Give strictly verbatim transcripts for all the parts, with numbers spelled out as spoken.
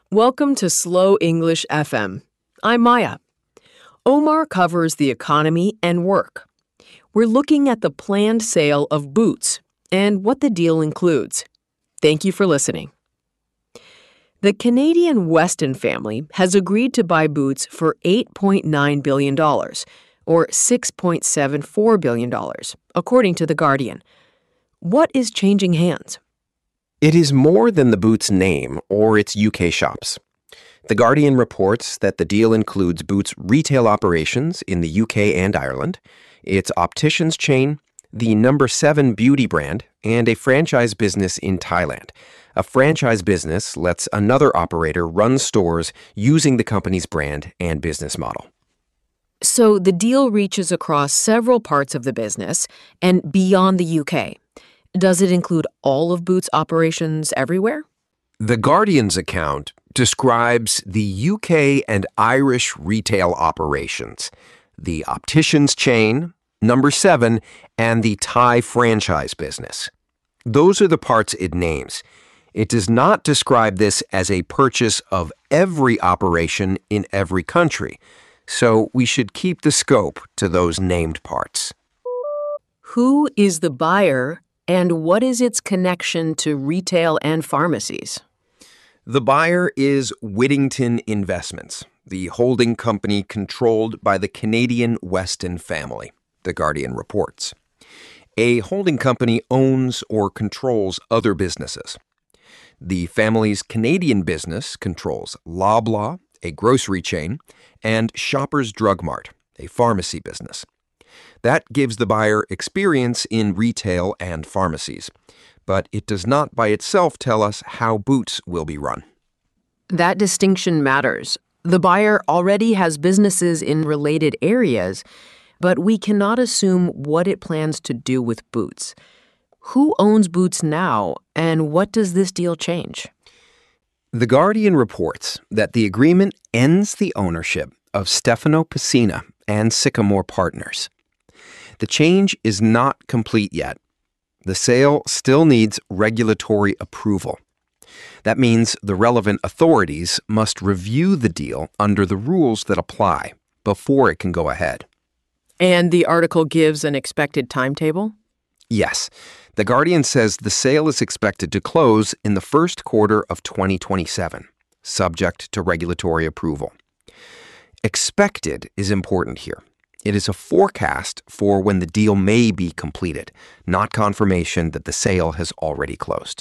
Welcome to Slow English F M. I'm Maya. Omar covers the economy and work. We're looking at the planned sale of Boots and what the deal includes. Thank you for listening. The Canadian Weston family has agreed to buy Boots for eight point nine billion dollars, or six point seven four billion dollars, according to The Guardian. What is changing hands? It is more than the Boots name or its U K shops. The Guardian reports that the deal includes Boots' retail operations in the U K and Ireland, its opticians chain, the Number seven beauty brand, and a franchise business in Thailand. A franchise business lets another operator run stores using the company's brand and business model. So the deal reaches across several parts of the business and beyond the U K. Does it include all of Boots' operations everywhere? The Guardian's account describes the U K and Irish retail operations, the opticians chain, Number seven, and the Thai franchise business. Those are the parts it names. It does not describe this as a purchase of every operation in every country, so we should keep the scope to those named parts. Who is the buyer, and what is its connection to retail and pharmacies? The buyer is Whittington Investments, the holding company controlled by the Canadian Weston family, The Guardian reports. A holding company owns or controls other businesses. The family's Canadian business controls Loblaw, a grocery chain, and Shoppers Drug Mart, a pharmacy business. That gives the buyer experience in retail and pharmacies, but it does not by itself tell us how Boots will be run. That distinction matters. The buyer already has businesses in related areas, but we cannot assume what it plans to do with Boots. Who owns Boots now, and what does this deal change? The Guardian reports that the agreement ends the ownership of Stefano Pessina and Sycamore Partners. The change is not complete yet. The sale still needs regulatory approval. That means the relevant authorities must review the deal under the rules that apply before it can go ahead. And the article gives an expected timetable? Yes. The Guardian says the sale is expected to close in the first quarter of twenty twenty-seven, subject to regulatory approval. Expected is important here. It is a forecast for when the deal may be completed, not confirmation that the sale has already closed.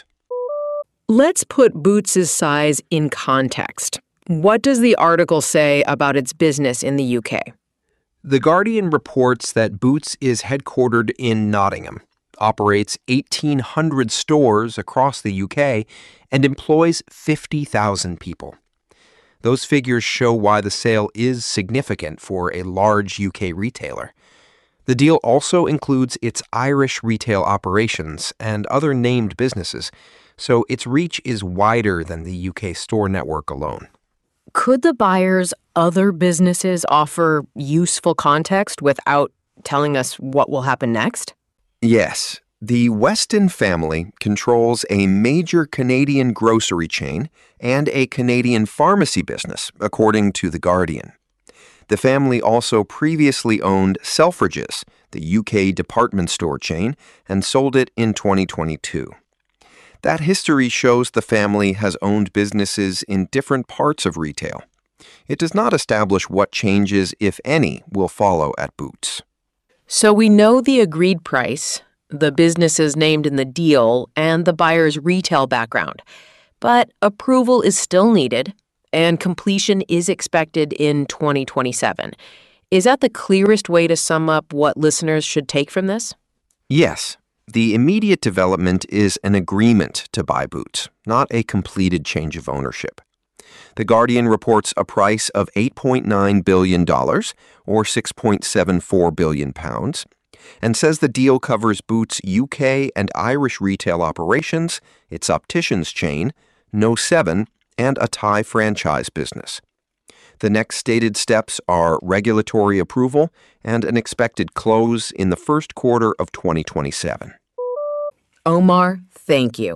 Let's put Boots' size in context. What does the article say about its business in the U K? The Guardian reports that Boots is headquartered in Nottingham, operates eighteen hundred stores across the U K, and employs fifty thousand people. Those figures show why the sale is significant for a large U K retailer. The deal also includes its Irish retail operations and other named businesses, so its reach is wider than the U K store network alone. Could the buyer's other businesses offer useful context without telling us what will happen next? Yes. The Weston family controls a major Canadian grocery chain and a Canadian pharmacy business, according to The Guardian. The family also previously owned Selfridges, the U K department store chain, and sold it in twenty twenty-two. That history shows the family has owned businesses in different parts of retail. It does not establish what changes, if any, will follow at Boots. So we know the agreed price, the businesses named in the deal, and the buyer's retail background. But approval is still needed, and completion is expected in twenty twenty-seven. Is that the clearest way to sum up what listeners should take from this? Yes. The immediate development is an agreement to buy Boots, not a completed change of ownership. The Guardian reports a price of eight point nine billion dollars, or six point seven four billion pounds, and says the deal covers Boots' U K and Irish retail operations, its opticians chain, No seven, and a Thai franchise business. The next stated steps are regulatory approval and an expected close in the first quarter of twenty twenty-seven. Omar, thank you.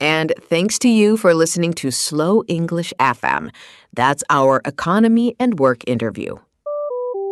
And thanks to you for listening to Slow English F M. That's our economy and work interview.